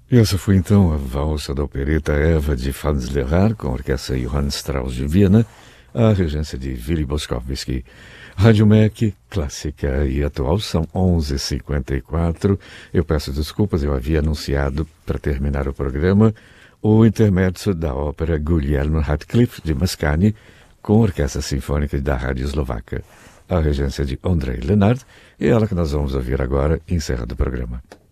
E essa foi então a valsa da opereta Eva de Franz Lehár, com a orquestra Johann Strauss de Viena, a regência de Willy Boskovsky. Rádio MEC, clássica e atual, são 11h54. Eu peço desculpas, eu havia anunciado, para terminar o programa, o intermezzo da ópera Guglielmo Radcliffe, de Mascagni, com a Orquestra Sinfônica da Rádio Eslovaca. A regência de Ondřej Lenard, e ela que nós vamos ouvir agora, encerrando o programa.